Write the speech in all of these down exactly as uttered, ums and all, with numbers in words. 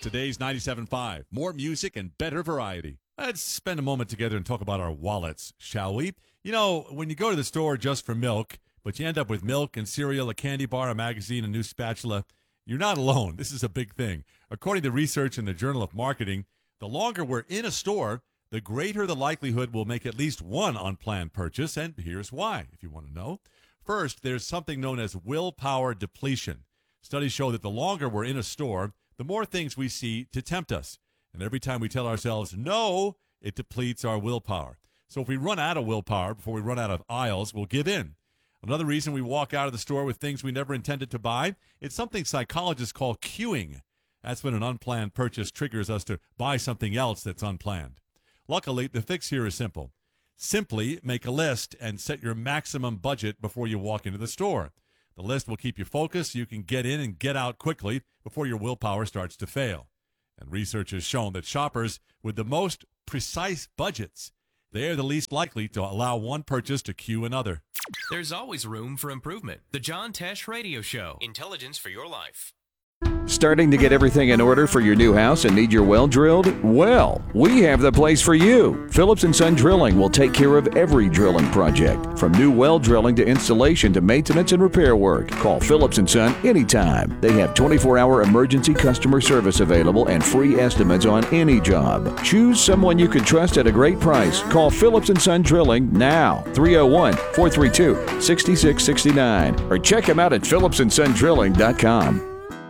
Today's ninety-seven point five. More music and better variety. Let's spend a moment together and talk about our wallets, shall we? You know, when you go to the store just for milk, but you end up with milk and cereal, a candy bar, a magazine, a new spatula, you're not alone. This is a big thing. According to research in the Journal of Marketing, the longer we're in a store, the greater the likelihood we'll make at least one unplanned purchase, and here's why, if you want to know. First, there's something known as willpower depletion. Studies show that the longer we're in a store, the more things we see to tempt us. And every time we tell ourselves no, it depletes our willpower. So if we run out of willpower before we run out of aisles, we'll give in. Another reason we walk out of the store with things we never intended to buy, it's something psychologists call queuing. That's when an unplanned purchase triggers us to buy something else that's unplanned. Luckily, the fix here is simple. Simply make a list and set your maximum budget before you walk into the store. The list will keep you focused so you can get in and get out quickly before your willpower starts to fail. And research has shown that shoppers with the most precise budgets, they are the least likely to allow one purchase to cue another. There's always room for improvement. The John Tesh Radio Show. Intelligence for your life. Starting to get everything in order for your new house and need your well drilled? Well, we have the place for you. Phillips and Son Drilling will take care of every drilling project, from new well drilling to installation to maintenance and repair work. Call Phillips and Son anytime. They have twenty-four hour emergency customer service available and free estimates on any job. Choose someone you can trust at a great price. Call Phillips and Son Drilling now, three oh one, four three two, six six six nine, or check them out at phillips and son drilling dot com.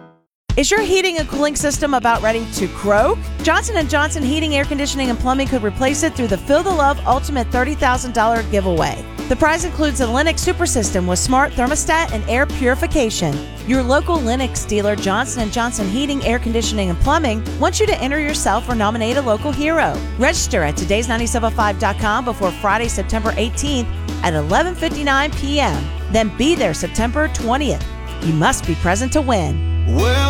Is your heating and cooling system about ready to croak? Johnson and Johnson Heating, Air Conditioning, and Plumbing could replace it through the Feel the Love Ultimate thirty thousand dollars giveaway. The prize includes a Lennox Super System with smart thermostat and air purification. Your local Lennox dealer, Johnson and Johnson Heating, Air Conditioning, and Plumbing, wants you to enter yourself or nominate a local hero. Register at todays nine seven five dot com before Friday, September eighteenth at eleven fifty-nine p.m. Then be there September twentieth. You must be present to win. Well,